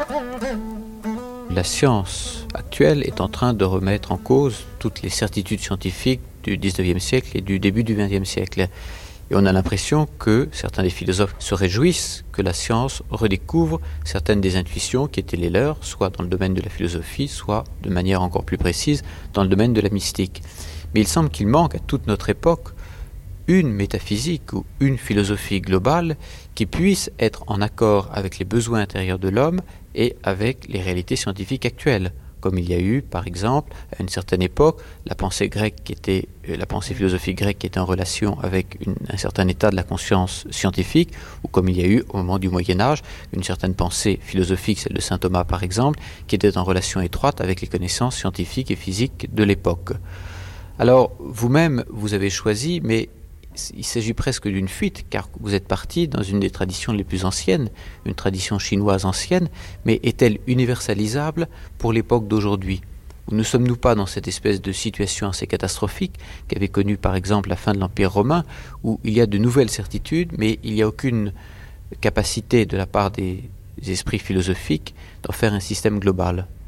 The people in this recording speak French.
La science actuelle est en train de remettre en cause toutes les certitudes scientifiques du XIXe siècle et du début du XXe siècle. Et on a l'impression que certains des philosophes se réjouissent que la science redécouvre certaines des intuitions qui étaient les leurs, soit dans le domaine de la philosophie, soit de manière encore plus précise dans le domaine de la mystique. Mais il semble qu'il manque à toute notre époque une métaphysique ou une philosophie globale qui puisse être en accord avec les besoins intérieurs de l'homme et avec les réalités scientifiques actuelles. Comme il y a eu, par exemple, à une certaine époque, la pensée philosophique grecque qui était en relation avec un certain état de la conscience scientifique, ou comme il y a eu au moment du Moyen-Âge, une certaine pensée philosophique, celle de saint Thomas par exemple, qui était en relation étroite avec les connaissances scientifiques et physiques de l'époque. Alors, vous-même, vous avez choisi, mais il s'agit presque d'une fuite, car vous êtes parti dans une des traditions les plus anciennes, une tradition chinoise ancienne, mais est-elle universalisable pour l'époque d'aujourd'hui? Ou ne sommes-nous pas dans cette espèce de situation assez catastrophique qu'avait connue par exemple la fin de l'Empire romain, où il y a de nouvelles certitudes, mais il n'y a aucune capacité de la part des esprits philosophiques d'en faire un système global?